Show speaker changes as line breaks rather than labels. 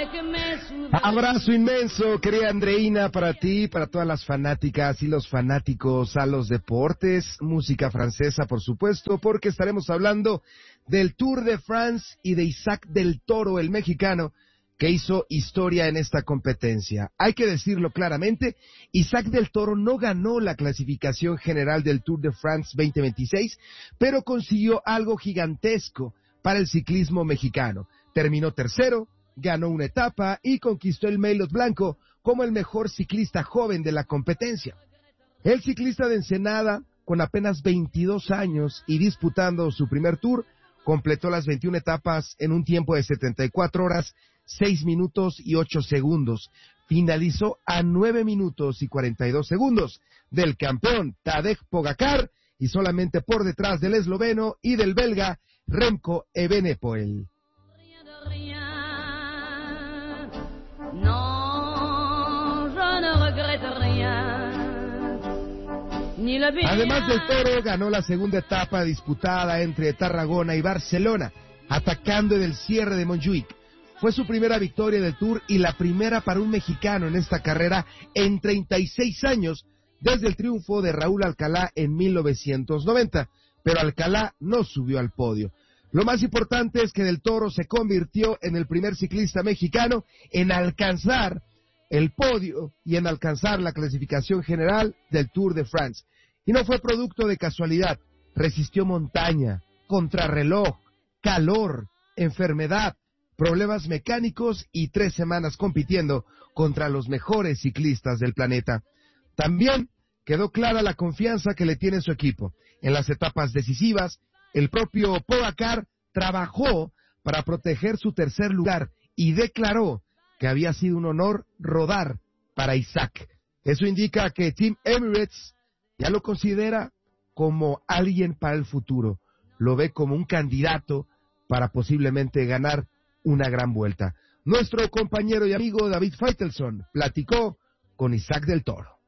Abrazo inmenso, querida Andreina, para ti, para todas las fanáticas y los fanáticos a los deportes, música francesa, por supuesto, porque estaremos hablando del Tour de France y de Isaac del Toro, el mexicano, que hizo historia en esta competencia. Hay que decirlo claramente, Isaac del Toro no ganó la clasificación general del Tour de France 2026, pero consiguió algo gigantesco para el ciclismo mexicano. Terminó tercero, ganó una etapa y conquistó el maillot blanco como el mejor ciclista joven de la competencia. El ciclista de Ensenada, con apenas 22 años y disputando su primer tour, completó las 21 etapas en un tiempo de 74 horas, 6 minutos y 8 segundos. Finalizó a 9 minutos y 42 segundos del campeón Tadej Pogačar y solamente por detrás del esloveno y del belga Remco Evenepoel. Además del Toro, ganó la segunda etapa disputada entre Tarragona y Barcelona, atacando en el cierre de Montjuïc. Fue su primera victoria del Tour y la primera para un mexicano en esta carrera en 36 años, desde el triunfo de Raúl Alcalá en 1990, pero Alcalá no subió al podio. Lo más importante es que Del Toro se convirtió en el primer ciclista mexicano en alcanzar el podio y en alcanzar la clasificación general del Tour de France. Y no fue producto de casualidad, resistió montaña, contrarreloj, calor, enfermedad, problemas mecánicos y 3 semanas compitiendo contra los mejores ciclistas del planeta. También quedó clara la confianza que le tiene su equipo. En las etapas decisivas, el propio Pogačar trabajó para proteger su tercer lugar y declaró que había sido un honor rodar para Isaac. Eso indica que Team Emirates ya lo considera como alguien para el futuro. Lo ve como un candidato para posiblemente ganar una gran vuelta. Nuestro compañero y amigo David Feitelson platicó con Isaac del Toro.